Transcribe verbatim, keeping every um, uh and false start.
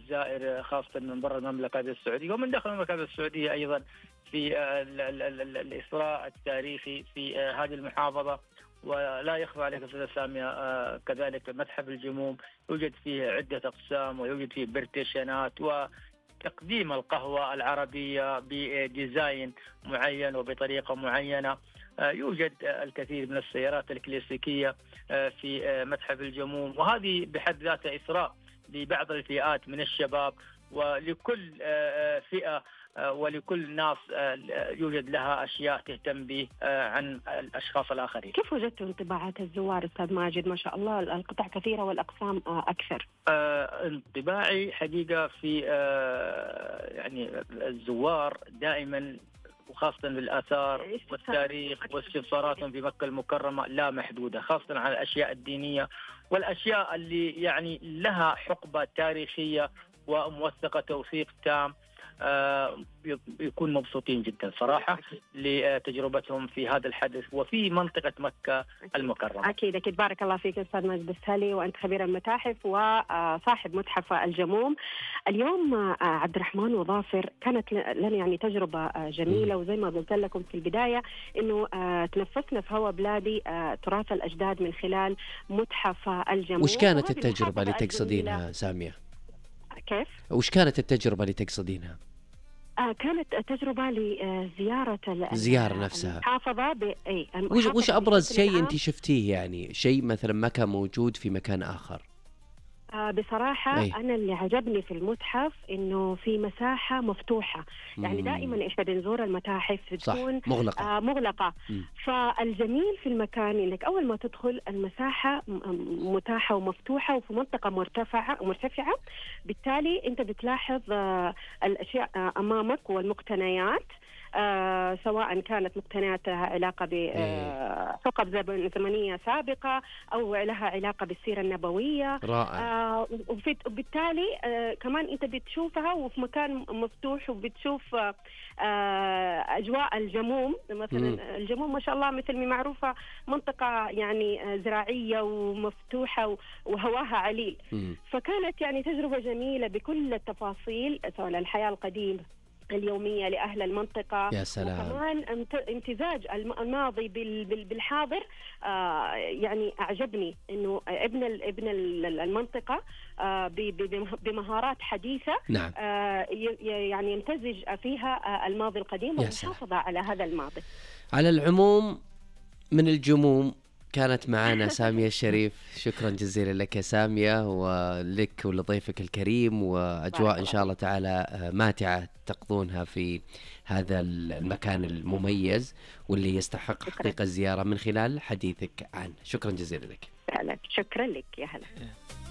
الزائر خاصة من برا المملكة السعودية ومن داخل المملكة السعودية أيضا في الإثراء التاريخي في هذه المحافظة. ولا يخفى عليك أستاذة سامية كذلك متحف الجموم يوجد فيه عدة أقسام ويوجد فيه برتيشنات وتقديم القهوة العربية بديزاين معين وبطريقة معينة. يوجد الكثير من السيارات الكلاسيكية في متحف الجموم، وهذه بحد ذاتها إثراء لبعض الفئات من الشباب، ولكل فئة ولكل ناس يوجد لها أشياء تهتم به عن الأشخاص الآخرين. كيف وجدتوا انطباعات الزوار أستاذ ماجد؟ ما شاء الله القطع كثيرة والأقسام أكثر. انطباعي حقيقة في يعني الزوار دائما وخاصة بالآثار والتاريخ واستفساراتهم في مكة المكرمة لا محدودة، خاصة على الأشياء الدينية والأشياء اللي يعني لها حقبة تاريخية وموثقة توثيق تام. آه يكون مبسوطين جدا صراحة لتجربتهم في هذا الحدث وفي منطقة مكة المكرمة. أكيد أكيد. بارك الله فيك أستاذ ماجد السالي، وأنت خبير المتاحف وصاحب متحف الجموم. اليوم عبد الرحمن وظافر كانت لنا يعني تجربة جميلة، وزي ما قلت لكم في البداية إنه تنفسنا في هوا بلادي تراث الأجداد من خلال متحف الجموم. وش كانت التجربة اللي تقصدينها سامية؟ كيف؟ وش كانت التجربة اللي تقصدينها؟ آه كانت تجربة لزيارة زيارة نفسها المحافظة ب... أي وش, وش أبرز شيء أنت شفتيه، يعني شيء مثلا ما كان موجود في مكان آخر؟ آه بصراحة أي. أنا اللي عجبني في المتحف إنه في مساحة مفتوحة. يعني دائما إحنا بنزور المتاحف تكون مغلقة, آه مغلقة. فالجميل في المكان إنك أول ما تدخل المساحة متاحة ومفتوحة وفي منطقة مرتفعة مرتفعة بالتالي أنت بتلاحظ آه الأشياء آه أمامك والمقتنيات، آه سواء كانت مقتنيات لها علاقة بحقب آه زمنية سابقة أو لها علاقة بالسيرة النبوية. رائع. آه وبالتالي آه كمان أنت بتشوفها وفي مكان مفتوح، وبتشوف آه أجواء الجموم. مثلا م. الجموم ما شاء الله مثل ما معروفة منطقة يعني آه زراعية ومفتوحة وهواها عليل. م. فكانت يعني تجربة جميلة بكل التفاصيل، سواء الحياة القديمة اليومية لأهل المنطقة. يا سلام. وكمان امتزاج الماضي بالحاضر. آه يعني أعجبني إنه ابن ابن المنطقة آه بمهارات حديثة. نعم. آه يعني يمتزج فيها الماضي القديم والمحافظة على هذا الماضي. على العموم من الجموم كانت معنا سامية الشريف. شكرا جزيلا لك يا سامية، ولك ولضيفك الكريم، وأجواء إن شاء الله تعالى ماتعة تقضونها في هذا المكان المميز واللي يستحق حقيقة الزيارة من خلال حديثك عنه. شكرا جزيلا لك. شكرا لك يا هلا.